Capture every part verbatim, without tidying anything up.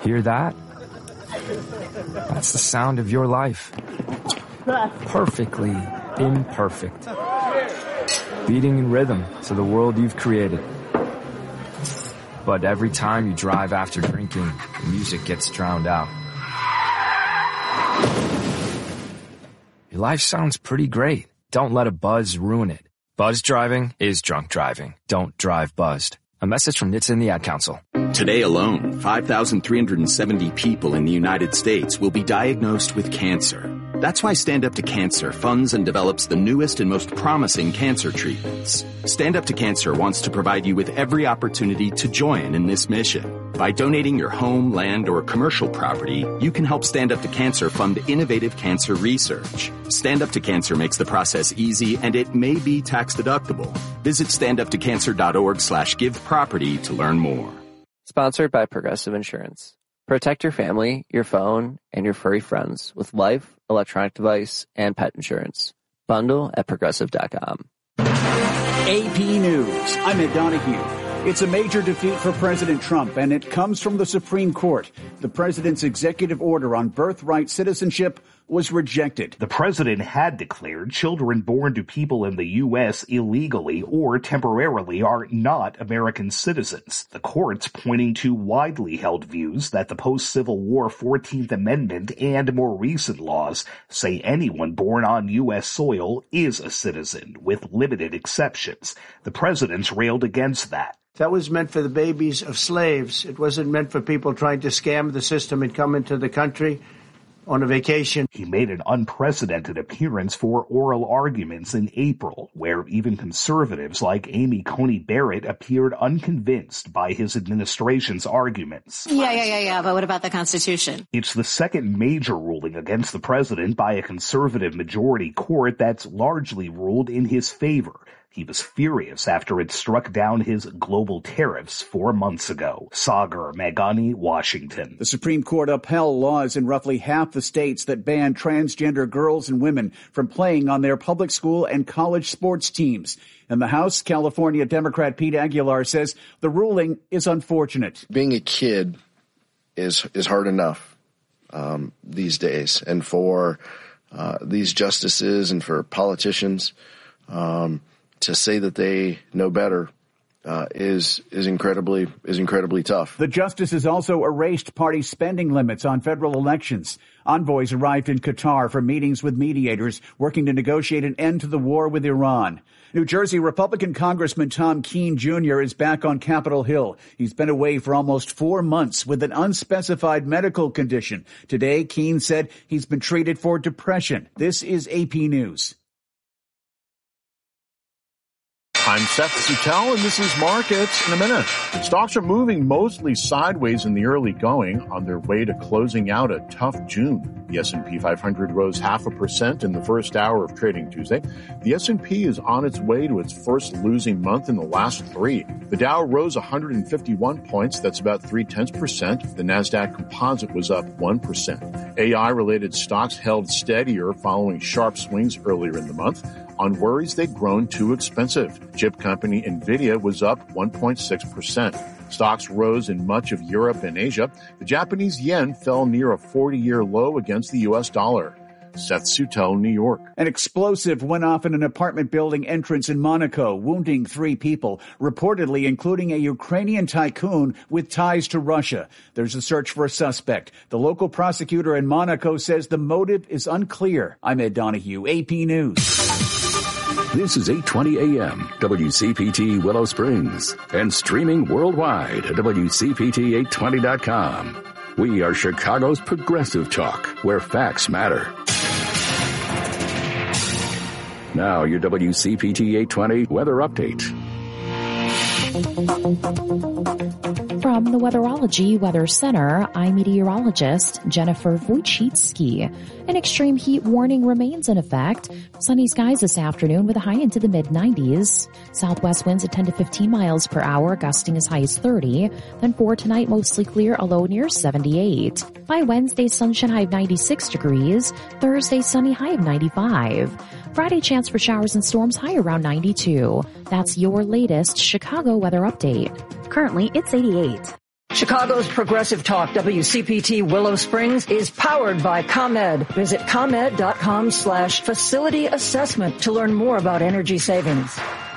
Hear that? That's the sound of your life. Perfectly imperfect. Beating in rhythm to the world you've created. But every time you drive after drinking, the music gets drowned out. Your life sounds pretty great. Don't let a buzz ruin it. Buzz driving is drunk driving. Don't drive buzzed. A message from N H T S A and the Ad Council. Today alone, five thousand three hundred seventy people in the United States will be diagnosed with cancer. That's why Stand Up to Cancer funds and develops the newest and most promising cancer treatments. Stand Up to Cancer wants to provide you with every opportunity to join in this mission. By donating your home, land, or commercial property, you can help Stand Up to Cancer fund innovative cancer research. Stand Up to Cancer makes the process easy, and it may be tax deductible. Visit standuptocancer.org slash give property to learn more. Sponsored by Progressive Insurance. Protect your family, your phone, and your furry friends with life, electronic device, and pet insurance. Bundle at progressive dot com. A P News. I'm Ed Donahue. It's a major defeat for President Trump, and it comes from the Supreme Court. The president's executive order on birthright citizenship was rejected. The president had declared children born to people in the U S illegally or temporarily are not American citizens. The courts, pointing to widely held views that the post-Civil War fourteenth Amendment and more recent laws say anyone born on U S soil is a citizen, with limited exceptions. The president railed against that. That was meant for the babies of slaves. It wasn't meant for people trying to scam the system and come into the country on a vacation. He made an unprecedented appearance for oral arguments in April, where even conservatives like Amy Coney Barrett appeared unconvinced by his administration's arguments. Yeah, yeah, yeah, yeah, but what about the Constitution? It's the second major ruling against the president by a conservative majority court that's largely ruled in his favor. He was furious after it struck down his global tariffs four months ago. Sagar Meghani, Washington. The Supreme Court upheld laws in roughly half the states that ban transgender girls and women from playing on their public school and college sports teams. In the House, California Democrat Pete Aguilar says the ruling is unfortunate. Being a kid is is hard enough um, these days. And for uh, these justices and for politicians, um, to say that they know better uh, is is incredibly is incredibly tough. The justices also erased party spending limits on federal elections. Envoys arrived in Qatar for meetings with mediators working to negotiate an end to the war with Iran. New Jersey Republican Congressman Tom Keene Junior is back on Capitol Hill. He's been away for almost four months with an unspecified medical condition. Today, Keene said he's been treated for depression. This is A P News. I'm Seth Sutel, and this is Markets in a Minute. Stocks are moving mostly sideways in the early going on their way to closing out a tough June. The S and P five hundred rose half a percent in the first hour of trading Tuesday. The S and P is on its way to its first losing month in the last three. The Dow rose one hundred fifty-one points. That's about three-tenths percent. The NASDAQ Composite was up one percent. A I-related stocks held steadier following sharp swings earlier in the month on worries they'd grown too expensive. Chip company NVIDIA was up one point six percent. Stocks rose in much of Europe and Asia. The Japanese yen fell near a forty-year low against the U S dollar. Seth Sutel, New York. An explosive went off in an apartment building entrance in Monaco, wounding three people, reportedly including a Ukrainian tycoon with ties to Russia. There's a search for a suspect. The local prosecutor in Monaco says the motive is unclear. I'm Ed Donahue, A P News. This is eight twenty A M, W C P T Willow Springs, and streaming worldwide at W C P T eight twenty dot com. We are Chicago's progressive talk, where facts matter. Now, your W C P T eight twenty weather update. From the Weatherology Weather Center, I'm meteorologist Jennifer Wojcicki. An extreme heat warning remains in effect. Sunny skies this afternoon with a high into the mid nineties. Southwest winds at ten to fifteen miles per hour, gusting as high as thirty. Then for tonight, mostly clear, a low near seventy-eight. By Wednesday, sunshine high of ninety-six degrees. Thursday, sunny high of ninety-five. Friday, chance for showers and storms, high around ninety-two. That's your latest Chicago weather update. Currently, it's eighty-eight. Chicago's Progressive Talk, W C P T Willow Springs, is powered by ComEd. Visit ComEd.com slash facility assessment to learn more about energy savings.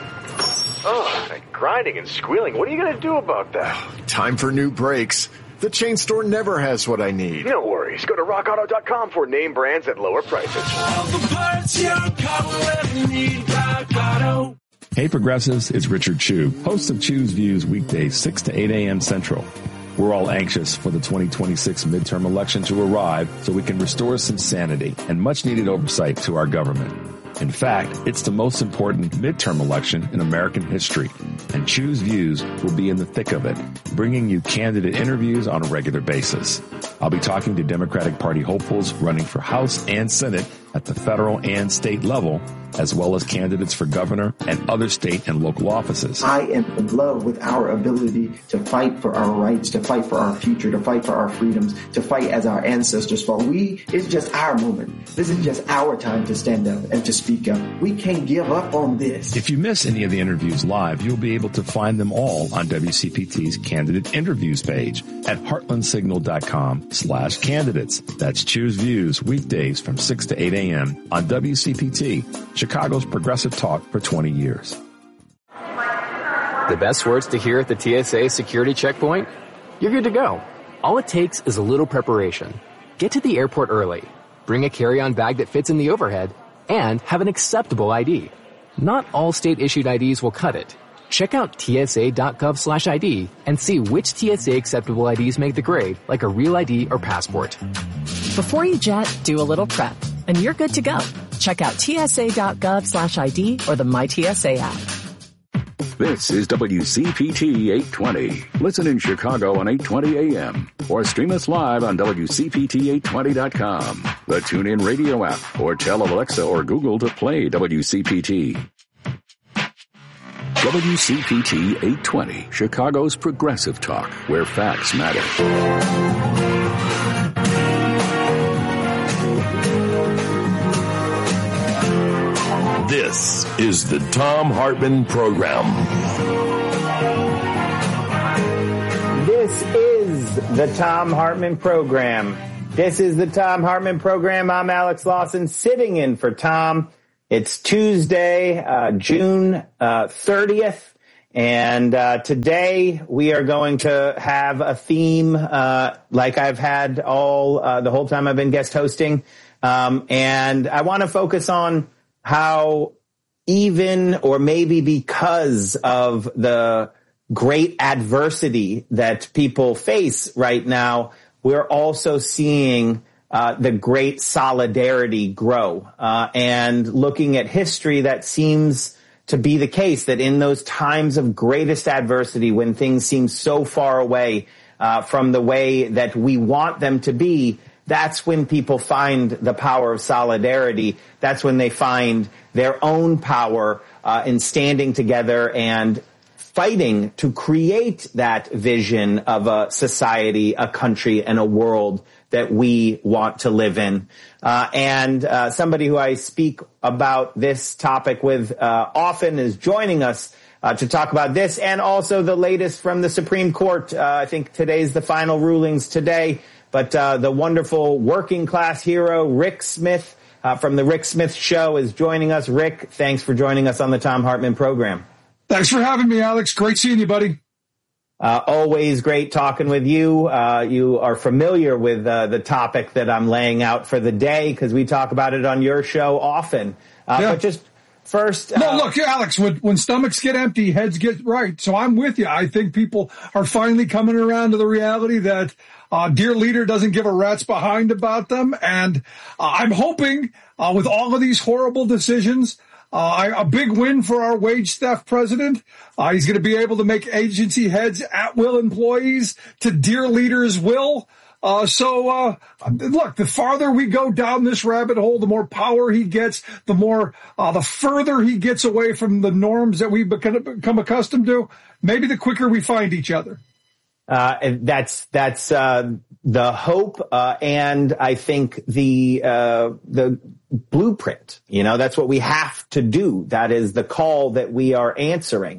Oh, that grinding and squealing. What are you going to do about that? Time for new brakes. The chain store never has what I need. No worries. Go to rock auto dot com for name brands at lower prices. All the parts your car will ever need, Rock Auto. Hey Progressives, it's Richard Chu, host of Chu's Views weekdays six to eight a.m. Central. We're all anxious for the twenty twenty-six midterm election to arrive so we can restore some sanity and much needed oversight to our government. In fact, it's the most important midterm election in American history, and Chu's Views will be in the thick of it, bringing you candidate interviews on a regular basis. I'll be talking to Democratic Party hopefuls running for House and Senate at the federal and state level, as well as candidates for governor and other state and local offices. I am in love with our ability to fight for our rights, to fight for our future, to fight for our freedoms, to fight as our ancestors fought. We, it's just our moment. This is just our time to stand up and to speak up. We can't give up on this. If you miss any of the interviews live, you'll be able to find them all on W C P T's candidate interviews page at heartlandsignal.com slash candidates. That's Choose Views weekdays from six to eight a.m. on W C P T, Chicago's Progressive Talk for twenty years. The best words to hear at the T S A security checkpoint? You're good to go. All it takes is a little preparation. Get to the airport early. Bring a carry-on bag that fits in the overhead and have an acceptable I D. Not all state-issued I Ds will cut it. Check out T S A dot gov slash I D and see which T S A acceptable I Ds make the grade, like a real I D or passport. Before you jet, do a little prep, and you're good to go. Check out T S A dot gov slash I D or the My T S A app. This is W C P T eight twenty. Listen in Chicago on eight twenty a.m. or stream us live on W C P T eight twenty dot com, the TuneIn Radio app, or tell Alexa or Google to play W C P T. W C P T eight twenty, Chicago's Progressive Talk, where facts matter. This is the Thom Hartmann Program. This is the Thom Hartmann Program. This is the Thom Hartmann Program. I'm Alex Lawson, sitting in for Tom. It's Tuesday, uh, June uh, thirtieth, and uh, today we are going to have a theme uh, like I've had all uh, the whole time I've been guest hosting, um, and I want to focus on how even or maybe because of the great adversity that people face right now, we're also seeing uh, the great solidarity grow. Uh, and looking at history, that seems to be the case, that in those times of greatest adversity, when things seem so far away uh, from the way that we want them to be, that's when people find the power of solidarity. That's when they find their own power uh, in standing together and fighting to create that vision of a society, a country, and a world that we want to live in. Uh, and uh, somebody who I speak about this topic with uh, often is joining us uh, to talk about this and also the latest from the Supreme Court. Uh, I think today's the final rulings today. But uh, the wonderful working class hero, Rick Smith, uh, from the Rick Smith Show is joining us. Rick, thanks for joining us on the Thom Hartmann Program. Thanks for having me, Alex. Great seeing you, buddy. Uh, always great talking with you. Uh, you are familiar with uh, the topic that I'm laying out for the day because we talk about it on your show often. Uh, yeah. But just first... Uh, no, look, Alex, when, when stomachs get empty, heads get right. So I'm with you. I think people are finally coming around to the reality that Uh, dear leader doesn't give a rat's behind about them. And uh, I'm hoping uh, with all of these horrible decisions, uh, a big win for our wage theft president. Uh, he's going to be able to make agency heads at-will employees to dear leader's will. Uh, so, uh, look, the farther we go down this rabbit hole, the more power he gets, the more, uh, the further he gets away from the norms that we've become, become accustomed to, maybe the quicker we find each other. Uh, and that's, that's, uh, the hope, uh, and I think the, uh, the blueprint, you know, that's what we have to do. That is the call that we are answering.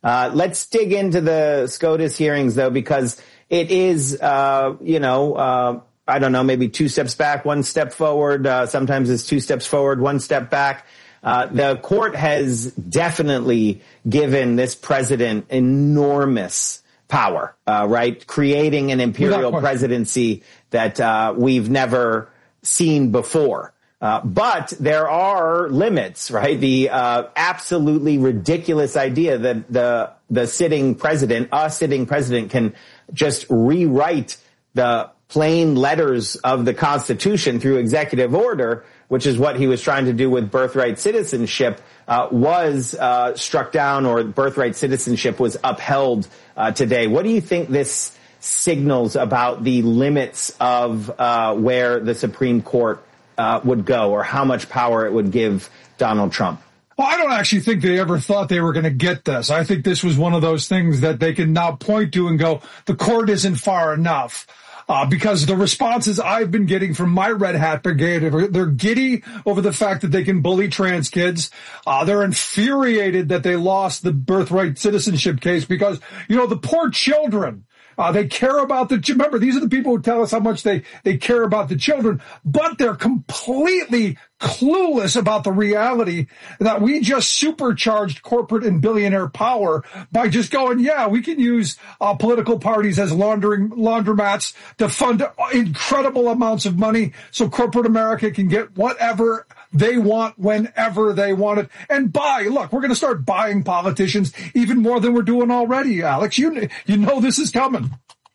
Uh, let's dig into the SCOTUS hearings, though, because it is, uh, you know, uh, I don't know, maybe two steps back, one step forward. Uh, sometimes it's two steps forward, one step back. Uh, the court has definitely given this president enormous power, uh, right? Creating an imperial presidency that uh, we've never seen before. Uh, but there are limits, right? The uh, absolutely ridiculous idea that the the sitting president, a sitting president, can just rewrite the plain letters of the Constitution through executive order, which is what he was trying to do with birthright citizenship, uh, was uh, struck down, or birthright citizenship was upheld uh, today. What do you think this signals about the limits of uh, where the Supreme Court uh, would go, or how much power it would give Donald Trump? Well, I don't actually think they ever thought they were going to get this. I think this was one of those things that they can now point to and go, the court isn't far enough. Uh, because the responses I've been getting from my Red Hat Brigade, they're giddy over the fact that they can bully trans kids. Uh, they're infuriated that they lost the birthright citizenship case because, you know, the poor children, uh, they care about the, remember, these are the people who tell us how much they, they care about the children, but they're completely clueless about the reality that we just supercharged corporate and billionaire power by just going, yeah, we can use uh, political parties as laundering laundromats to fund incredible amounts of money so corporate America can get whatever they want whenever they want it and buy. Look, we're going to start buying politicians even more than we're doing already, Alex. You, you know this is coming.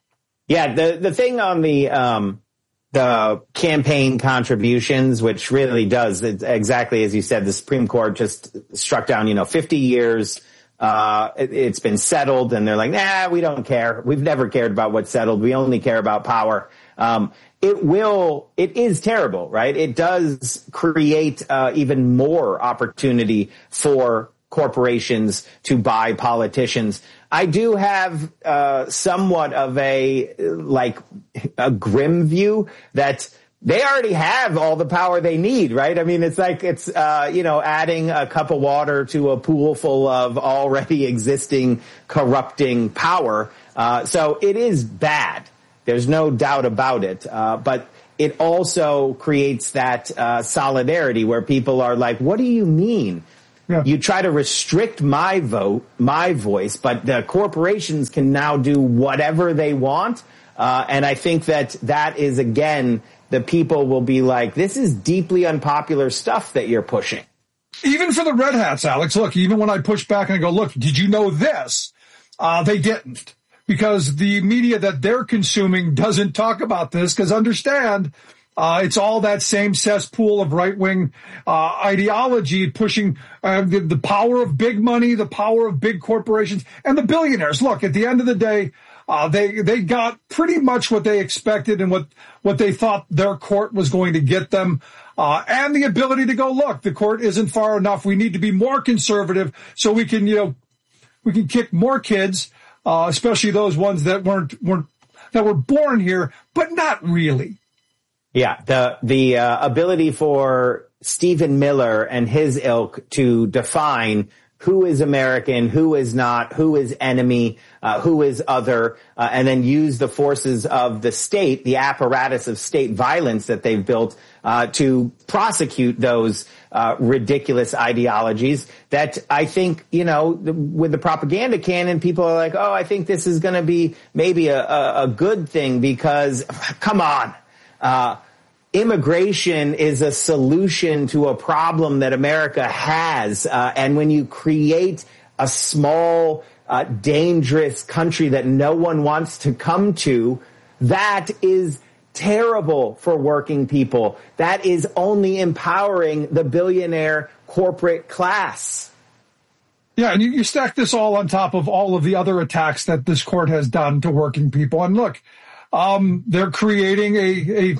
Yeah, the, the thing on the um the campaign contributions, which really does, exactly as you said, the Supreme Court just struck down, you know, fifty years. Uh, it, it's been settled, and they're like, nah, we don't care. We've never cared about what's settled. We only care about power. Um, it will, it is terrible, right? It does create uh, even more opportunity for corporations to buy politicians. I do have uh, somewhat of a, like, a grim view that they already have all the power they need, right? I mean, it's like it's, uh, you know, adding a cup of water to a pool full of already existing corrupting power. Uh, so it is bad. There's no doubt about it. Uh, but it also creates that uh, solidarity where people are like, what do you mean? Yeah. You try to restrict my vote, my voice, but the corporations can now do whatever they want. Uh, and I think that that is, again, the people will be like, this is deeply unpopular stuff that you're pushing. Even for the Red Hats, Alex, look, even when I push back and I go, look, did you know this? Uh, they didn't. Because the media that they're consuming doesn't talk about this, because understand, Uh, it's all that same cesspool of right-wing uh, ideology pushing uh, the, the power of big money, the power of big corporations, and the billionaires. Look, at the end of the day, uh, they they got pretty much what they expected and what, what they thought their court was going to get them, uh, and the ability to go, look, the court isn't far enough. We need to be more conservative so we can, you know, we can kick more kids, uh, especially those ones that weren't weren't that were born here, but not really. Yeah, the the uh, ability for Stephen Miller and his ilk to define who is American, who is not, who is enemy, uh, who is other, uh, and then use the forces of the state, the apparatus of state violence that they've built uh, to prosecute those uh, ridiculous ideologies that I think, you know, the, with the propaganda cannon, people are like, oh, I think this is going to be maybe a, a, a good thing because, come on. Uh, immigration is a solution to a problem that America has. Uh, and when you create a small, uh, dangerous country that no one wants to come to, that is terrible for working people. That is only empowering the billionaire corporate class. Yeah, and you, you stack this all on top of all of the other attacks that this court has done to working people. And look, um, they're creating a, a,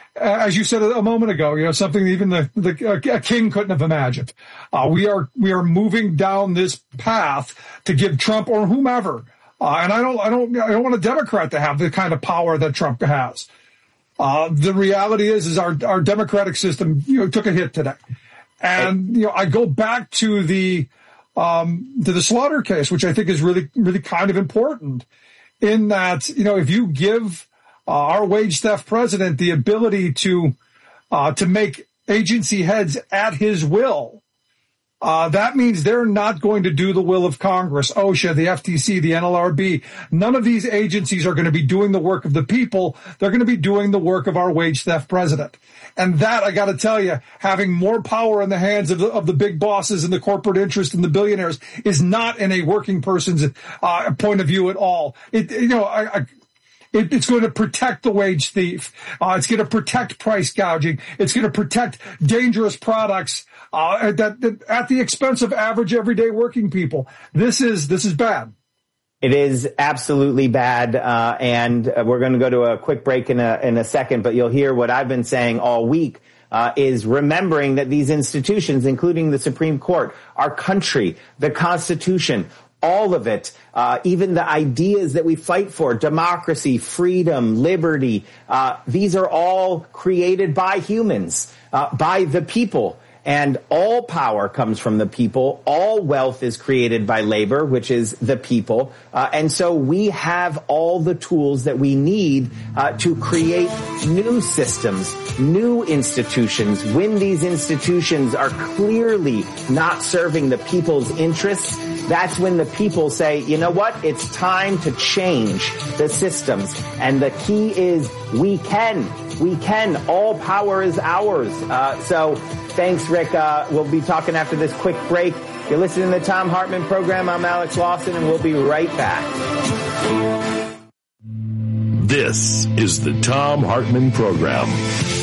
as you said a moment ago, you know, something even the, the a king couldn't have imagined. Uh, we are, we are moving down this path to give Trump or whomever. Uh, and I don't, I don't, I don't want a Democrat to have the kind of power that Trump has. Uh, the reality is, is our, our democratic system, you know, took a hit today. And, you know, I go back to the, um, to the Slaughter case, which I think is really, really kind of important in that, you know, if you give uh, our wage theft president the ability to, uh, to make agency heads at his will, Uh, that means they're not going to do the will of Congress, OSHA, the F T C, the N L R B. None of these agencies are going to be doing the work of the people. They're going to be doing the work of our wage theft president. And that, I got to tell you, having more power in the hands of the, of the big bosses and the corporate interest and the billionaires is not in a working person's uh, point of view at all. It, you know, I, I It, it's going to protect the wage thief. Uh, it's going to protect price gouging. It's going to protect dangerous products uh, that, that at the expense of average, everyday working people. This is this is bad. It is absolutely bad, uh, and we're going to go to a quick break in a in a second. But you'll hear what I've been saying all week. Uh, is remembering that these institutions, including the Supreme Court, our country, the Constitution, all of it, uh, even the ideas that we fight for, democracy, freedom, liberty, uh, these are all created by humans, uh, by the people. And all power comes from the people. All wealth is created by labor, which is the people. Uh, and so we have all the tools that we need uh, to create new systems, new institutions. When these institutions are clearly not serving the people's interests, that's when the people say, you know what, it's time to change the systems. And the key is we can. We can. All power is ours. Uh, so thanks, Rick. Uh, we'll be talking after this quick break. You're listening to the Thom Hartmann Program. I'm Alex Lawson, and we'll be right back. This is the Thom Hartmann Program.